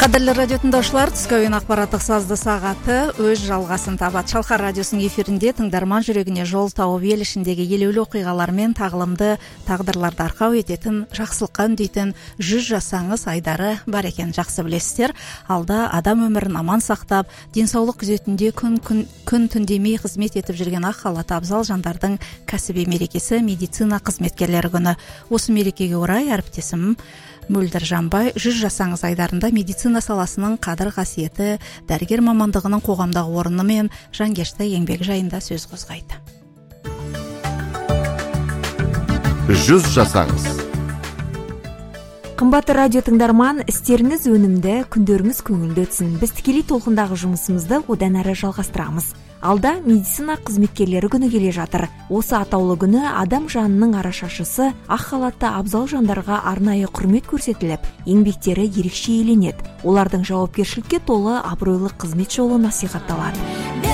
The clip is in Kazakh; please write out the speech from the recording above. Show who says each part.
Speaker 1: Кадірлі радио тыңдаушылар, түскі ойын ақпараттық сазды сағаты өз жалғасын табады. Шалқар радиосының эфирінде тыңдарман жүрегіне жол тауып ел ішіндегі елеулі оқиғалар мен тағылымды тағдырларды арқау ететін, жақсылыққа үндейтін 100 жасаңыз айдары бар екен, жақсы білесіздер. Алда адам өмірін аман сақтап, денсаулық күзетінде күн түндемей қызмет етіп жүрген ақ халатты абзал жандардың кәсіби мерекесі медицина қызметкерлері күні. Осы мерекеге орай әріптесім Мөлдір Жанбай 100 жасаңыз айдарында медицина саласының қадір қасиеті, дәрігер мамандығының қоғамдағы орны мен жанкешті еңбек жайында сөз қозғайды.
Speaker 2: 100 жасаңыз.
Speaker 3: Қымбатты радио тыңдарман, істеріңіз өнімді, күндеріңіз көңілді өтсін. Біз тікелей толқындағы жұмысымызды одан әрі жалғастырамыз. Алда медицина қызметкерлері күні келе жатыр. Осы атаулы күні адам жанының арашашысы ақ халатты абзал жандарға арнайы құрмет көрсетіліп, еңбектері ерекше еленеді. Олардың жауапкершілікке толы абыройлы қызмет жолы насихатталады.